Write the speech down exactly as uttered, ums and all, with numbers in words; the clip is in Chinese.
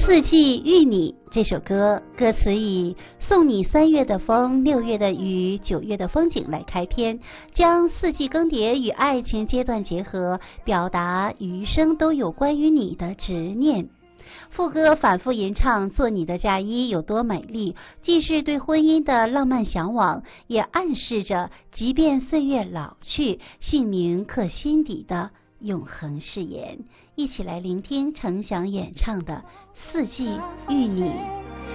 四季遇你这首歌，歌词以送你三月的风、六月的雨、九月的风景来开篇，将四季更迭与爱情阶段结合，表达余生都有关于你的执念。副歌反复吟唱做你的嫁衣有多美丽，既是对婚姻的浪漫向往，也暗示着即便岁月老去，姓名刻心底的永恒誓言。一起来聆听程响演唱的《四季遇你》。